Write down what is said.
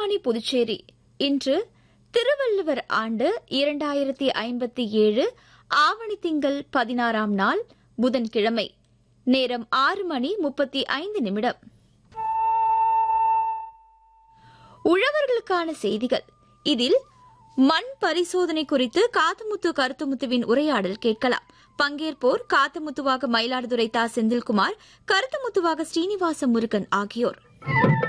ஆகாஷ்வாணி புதுச்சேரி. இன்று திருவள்ளுவர் ஆண்டு 2057 ஆவணி திங்கள் 16ஆம் நாள் புதன்கிழமை. நேரம் 6:35. உழவர்களுக்கான செய்திகள். இதில் மண் பரிசோதனை குறித்து காத்தமுத்து கருத்துமுத்துவின் உரையாடல் கேட்கலாம். பங்கேற்போர் காத்தமுத்துவாக மயிலாடுதுறை தா. செந்தில்குமார், கருத்துமுத்துவாக ஸ்ரீனிவாச முருகன் ஆகியோர்.